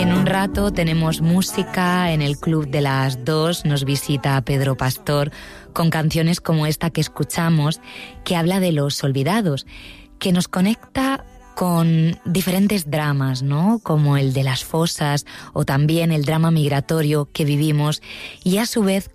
En un rato tenemos música, en el Club de las 2 nos visita Pedro Pastor con canciones como esta que escuchamos, que habla de los olvidados, que nos conecta con diferentes dramas, ¿no? Como el de las fosas o también el drama migratorio que vivimos y a su vez